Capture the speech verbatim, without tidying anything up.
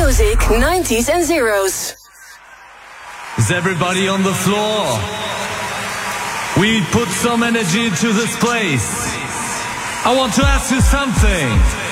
music, nineties and zeros. Is everybody on the floor? We put some energy into this place. I want to ask you something.